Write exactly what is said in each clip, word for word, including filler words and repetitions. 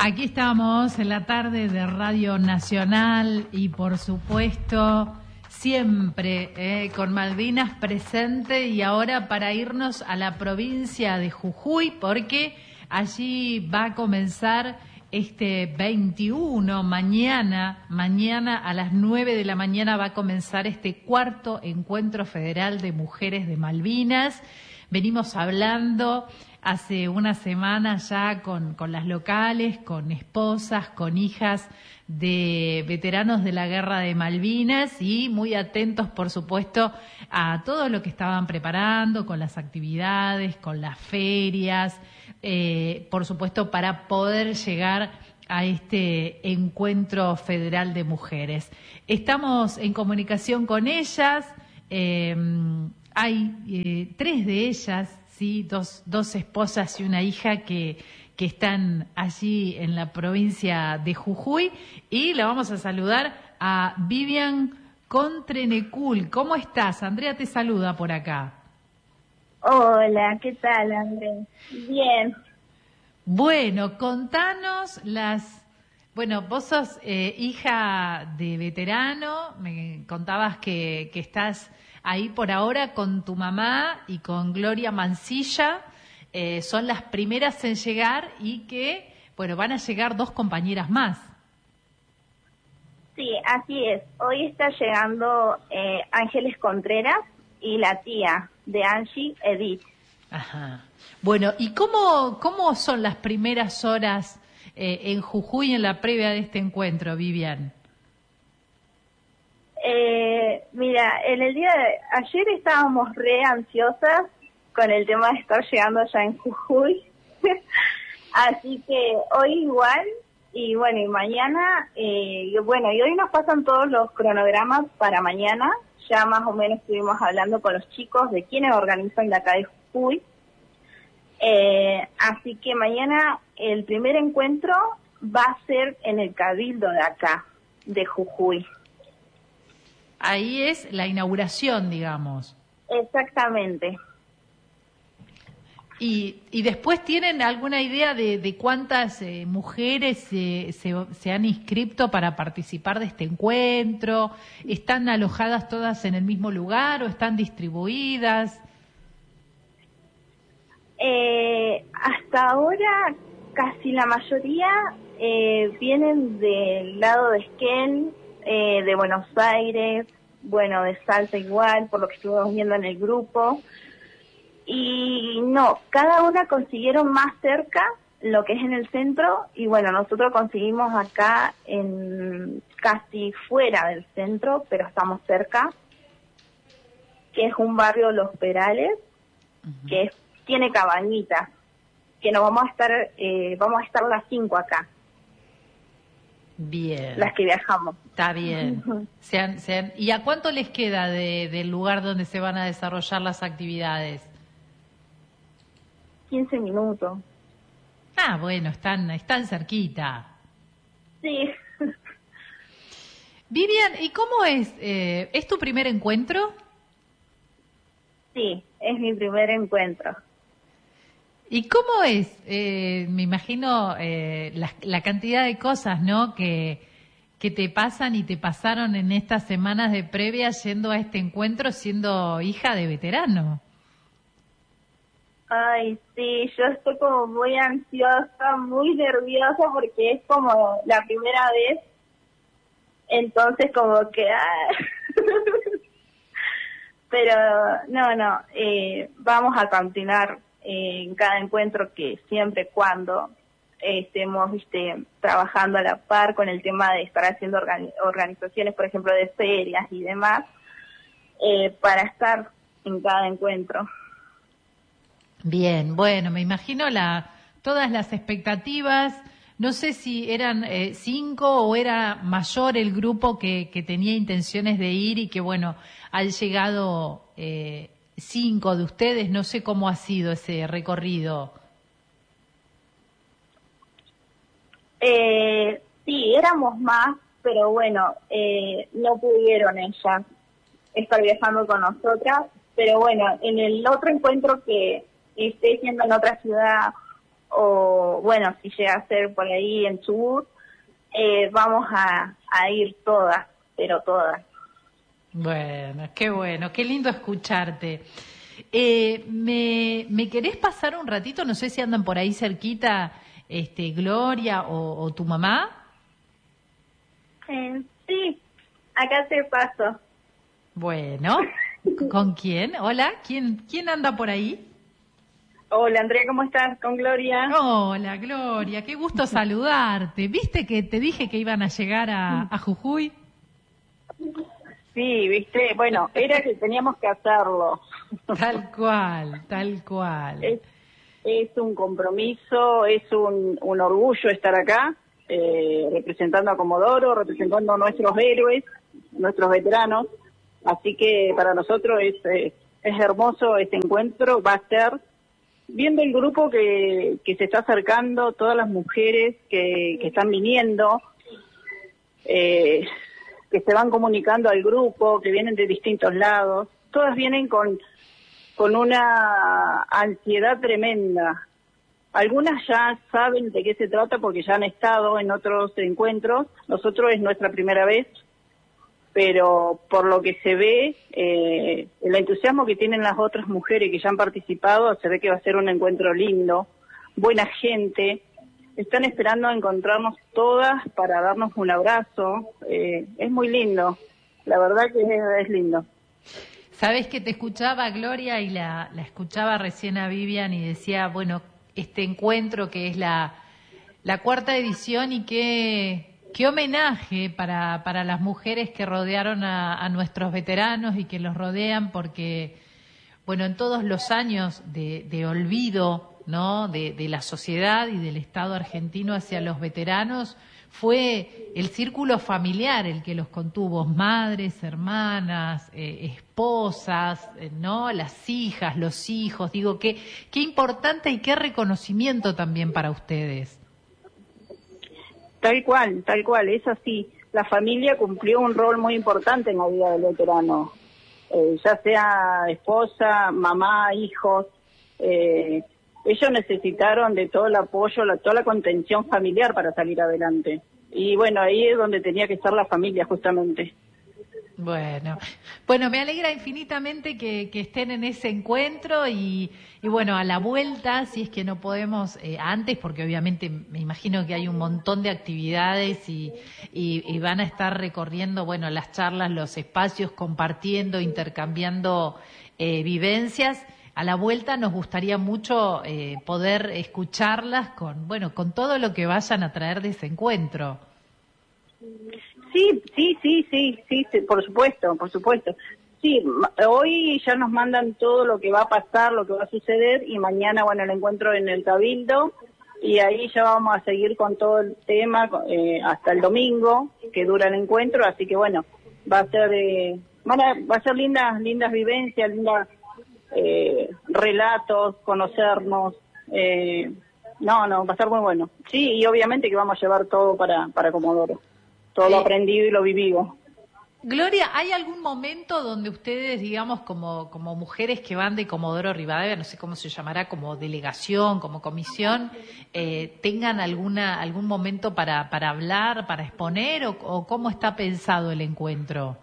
Aquí estamos en la tarde de Radio Nacional y por supuesto siempre eh, con Malvinas presente, y ahora para irnos a la provincia de Jujuy, porque allí va a comenzar este veintiuno, mañana, mañana a las nueve de la mañana va a comenzar este cuarto Encuentro Federal de Mujeres de Malvinas. Venimos hablando hace una semana ya con, con las locales, con esposas, con hijas de veteranos de la Guerra de Malvinas, y muy atentos, por supuesto, a todo lo que estaban preparando, con las actividades, con las ferias, eh, por supuesto, para poder llegar a este Encuentro Federal de Mujeres. Estamos en comunicación con ellas, eh, hay eh, tres de ellas, sí, dos, dos esposas y una hija que, que están allí en la provincia de Jujuy, y la vamos a saludar a Vivian Contrenecul. ¿Cómo estás? Andrea te saluda por acá. Hola, ¿qué tal, Andrea? Bien. Bueno, contanos las... Bueno, vos sos eh, hija de veterano, me contabas que, que estás ahí por ahora con tu mamá y con Gloria Mancilla, eh, son las primeras en llegar, y que, bueno, van a llegar dos compañeras más. Sí, así es. Hoy está llegando eh, Ángeles Contreras y la tía de Angie, Edith. Ajá. Bueno, ¿y cómo, cómo son las primeras horas eh, en Jujuy en la previa de este encuentro, Vivian? Eh, mira, en el día de ayer estábamos re ansiosas con el tema de estar llegando allá en Jujuy, así que hoy igual, y bueno, y mañana, eh, y bueno, y hoy nos pasan todos los cronogramas para mañana. Ya más o menos estuvimos hablando con los chicos de quienes organizan de acá de Jujuy, eh, así que mañana el primer encuentro va a ser en el Cabildo de acá, de Jujuy. Ahí es la inauguración, digamos. Exactamente. Y, y después, ¿tienen alguna idea de, de cuántas eh, mujeres eh, se, se han inscrito para participar de este encuentro? ¿Están alojadas todas en el mismo lugar o están distribuidas? Eh, hasta ahora casi la mayoría eh, vienen del lado de Esquel, eh, de Buenos Aires, bueno, de Salta igual, por lo que estuvimos viendo en el grupo. Y no, cada una consiguieron más cerca lo que es en el centro, y bueno, nosotros conseguimos acá en casi fuera del centro, pero estamos cerca, que es un barrio Los Perales, uh-huh. que es, tiene cabañitas, que nos vamos a estar, eh, vamos a estar las cinco acá. Bien. Las que viajamos. Está bien. Uh-huh. sean, sean, ¿Y a cuánto les queda de, del lugar donde se van a desarrollar las actividades? quince minutos. Ah, bueno, están, están cerquita. Sí. Vivian, ¿y cómo es? Eh, ¿Es tu primer encuentro? Sí, es mi primer encuentro. ¿Y cómo es? Eh, me imagino eh, la, la cantidad de cosas, ¿no?, que, que te pasan y te pasaron en estas semanas de previa yendo a este encuentro siendo hija de veterano. Ay, sí, yo estoy como muy ansiosa, muy nerviosa, porque es como la primera vez, entonces como que... Ah. Pero no, no, eh, vamos a continuar eh, en cada encuentro, que siempre cuando eh, estemos viste, trabajando a la par con el tema de estar haciendo organi- organizaciones, por ejemplo, de ferias y demás, eh, para estar en cada encuentro. Bien, bueno, me imagino la, todas las expectativas. No sé si eran eh, cinco o era mayor el grupo que, que tenía intenciones de ir, y que, bueno, han llegado eh, cinco de ustedes. No sé cómo ha sido ese recorrido. Eh, sí, éramos más, pero bueno, eh, no pudieron ellas estar viajando con nosotras. Pero bueno, en el otro encuentro que esté siendo en otra ciudad o pero bueno, si llega a ser por ahí en Chubut, eh, vamos a, a ir todas, pero todas. Bueno, qué bueno, qué lindo escucharte. Eh, ¿me, ¿Me querés pasar un ratito? No sé si andan por ahí cerquita, este, Gloria o, o tu mamá. Eh, sí, acá te paso. Bueno, ¿con quién? Hola, ¿quién, quién anda por ahí? Hola Andrea, ¿cómo estás? Con Gloria. Hola, Gloria, qué gusto saludarte. ¿Viste que te dije que iban a llegar a, a Jujuy? Sí, viste, bueno, era que teníamos que hacerlo. Tal cual, tal cual. Es, es un compromiso, es un, un orgullo estar acá, eh, representando a Comodoro, representando a nuestros héroes, nuestros veteranos. Así que para nosotros es, es, es hermoso este encuentro, va a ser, viendo el grupo que, que se está acercando, todas las mujeres que, que están viniendo, eh, que se van comunicando al grupo, que vienen de distintos lados, todas vienen con, con una ansiedad tremenda. Algunas ya saben de qué se trata porque ya han estado en otros encuentros, nosotros es nuestra primera vez, pero por lo que se ve, eh, el entusiasmo que tienen las otras mujeres que ya han participado, se ve que va a ser un encuentro lindo, buena gente. Están esperando encontrarnos todas para darnos un abrazo. Eh, es muy lindo, la verdad que es, es lindo. Sabes que te escuchaba, Gloria, y la, la escuchaba recién a Vivian y decía, bueno, este encuentro que es la, la cuarta edición y qué, qué homenaje para, para las mujeres que rodearon a, a nuestros veteranos y que los rodean porque, bueno, en todos los años de, de olvido, ¿no? De, de la sociedad y del Estado argentino hacia los veteranos, fue el círculo familiar el que los contuvo, madres, hermanas, eh, esposas, eh, ¿no? Las hijas, los hijos, digo, qué, qué importante y qué reconocimiento también para ustedes. Tal cual, tal cual, es así. La familia cumplió un rol muy importante en la vida del veterano, eh, ya sea esposa, mamá, hijos, eh, ellos necesitaron de todo el apoyo, la, toda la contención familiar para salir adelante. Y bueno, ahí es donde tenía que estar la familia justamente. Bueno, bueno, me alegra infinitamente que, que estén en ese encuentro y, y bueno, a la vuelta, si es que no podemos eh, antes, porque obviamente me imagino que hay un montón de actividades y, y, y van a estar recorriendo, bueno, las charlas, los espacios, compartiendo, intercambiando eh, vivencias. A la vuelta nos gustaría mucho eh, poder escucharlas con, bueno, con todo lo que vayan a traer de ese encuentro. Sí, sí, sí, sí, sí, sí, por supuesto, por supuesto. Sí, hoy ya nos mandan todo lo que va a pasar, lo que va a suceder y mañana, bueno, el encuentro en el Cabildo y ahí ya vamos a seguir con todo el tema eh, hasta el domingo que dura el encuentro, así que bueno, va a ser, eh, van a, va a ser lindas, lindas vivencias, lindas Eh, relatos, conocernos, eh, no, no, va a estar muy bueno. Sí, y obviamente que vamos a llevar todo para, para Comodoro, todo lo aprendido y lo vivido. Gloria, ¿hay algún momento donde ustedes, digamos, como, como mujeres que van de Comodoro Rivadavia, no sé cómo se llamará, como delegación, como comisión, eh, tengan alguna algún momento para, para hablar, para exponer, o, o cómo está pensado el encuentro?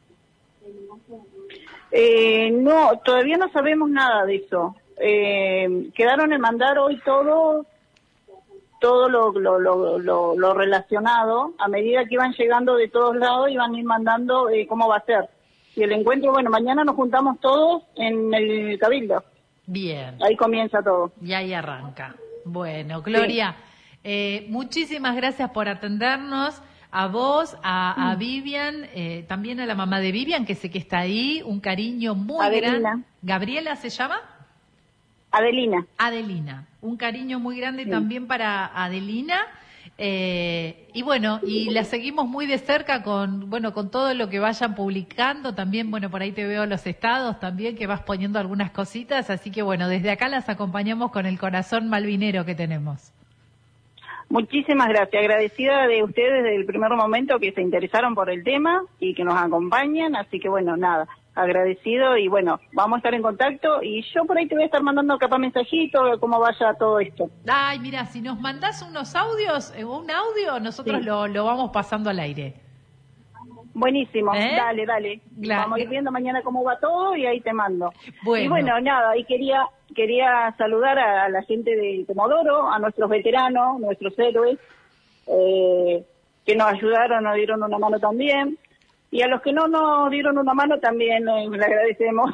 Eh, no, todavía no sabemos nada de eso. Eh, quedaron en mandar hoy todo, todo lo, lo, lo, lo, lo relacionado. A medida que iban llegando de todos lados, iban a ir mandando eh, cómo va a ser. Y el encuentro, bueno, mañana nos juntamos todos en el Cabildo. Bien. Ahí comienza todo. Y ahí arranca. Bueno, Gloria, sí. eh, muchísimas gracias por atendernos. A vos, a, a Vivian, eh, también a la mamá de Vivian, que sé que está ahí, un cariño muy grande. ¿Gabriela se llama? Adelina. Adelina, un cariño muy grande sí. también para Adelina. Eh, y bueno, y la seguimos muy de cerca con, bueno, con todo lo que vayan publicando. También, bueno, por ahí te veo los estados también, que vas poniendo algunas cositas. Así que bueno, desde acá las acompañamos con el corazón malvinero que tenemos. Muchísimas gracias, agradecida de ustedes desde el primer momento que se interesaron por el tema y que nos acompañan, así que bueno, nada, agradecido y bueno, vamos a estar en contacto y yo por ahí te voy a estar mandando capaz mensajitos de cómo vaya todo esto. Ay, mira, si nos mandás unos audios, eh, un audio, nosotros Sí. lo, lo vamos pasando al aire. Buenísimo, ¿Eh? dale, dale. Claro. Vamos a ir viendo mañana cómo va todo y ahí te mando. Bueno. Y bueno, nada, y quería quería saludar a la gente de Comodoro, a nuestros veteranos, nuestros héroes, eh, que nos ayudaron, nos dieron una mano también. Y a los que no nos dieron una mano también eh, le agradecemos.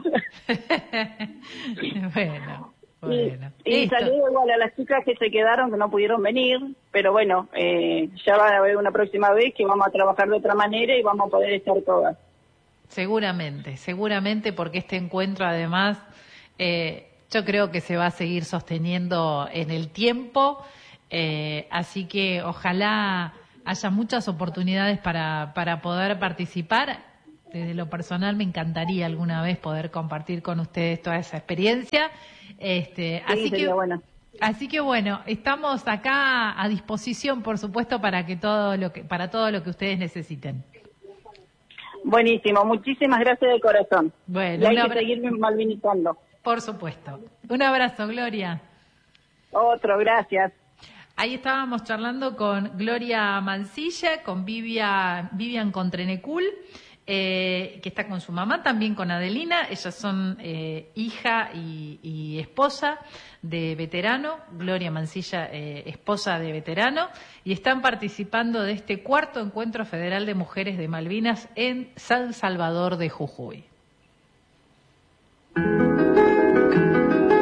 Bueno, y bueno. y Listo. saludo igual a las chicas que se quedaron, que no pudieron venir, pero bueno, eh, ya va a haber una próxima vez que vamos a trabajar de otra manera y vamos a poder estar todas. Seguramente, seguramente, porque este encuentro además eh, yo creo que se va a seguir sosteniendo en el tiempo, eh, así que ojalá haya muchas oportunidades para, para poder participar. Desde lo personal me encantaría alguna vez poder compartir con ustedes toda esa experiencia. Este, Sí, así sería que bueno. Así que bueno, estamos acá a disposición, por supuesto, para que todo lo que para todo lo que ustedes necesiten. Buenísimo, muchísimas gracias de corazón. Bueno, y hay un que abra- seguirme malvinizando. Por supuesto. Un abrazo, Gloria. Otro, gracias. Ahí estábamos charlando con Gloria Mancilla, con Vivia, Vivian Contrenecul, eh, que está con su mamá, también con Adelina. Ellas son eh, hija y, y esposa de veterano, Gloria Mancilla, eh, esposa de veterano, y están participando de este cuarto encuentro federal de mujeres de Malvinas en San Salvador de Jujuy.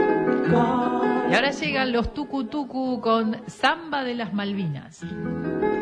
Y ahora llegan los tucu tucu con Samba de las Malvinas.